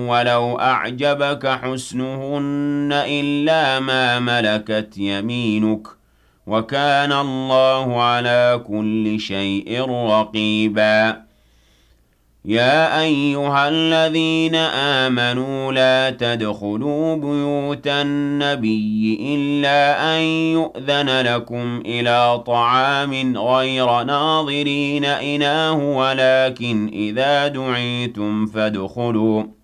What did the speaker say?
ولو أعجبك حسنهن إلا ما ملكت يمينك وكان الله على كل شيء رقيبا يا أيها الذين آمنوا لا تدخلوا بيوت النبي إلا أن يؤذن لكم إلى طعام غير ناظرين إناه ولكن إذا دعيتم فادخلوا